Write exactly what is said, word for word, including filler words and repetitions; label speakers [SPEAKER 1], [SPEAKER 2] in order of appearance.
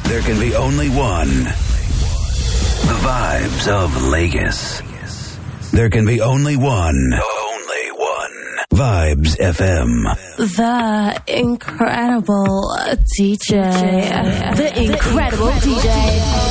[SPEAKER 1] There can be only one. The vibes of Lagos. There can be only one. Only one. Vibes F M.
[SPEAKER 2] The incredible D J. The incredible D J.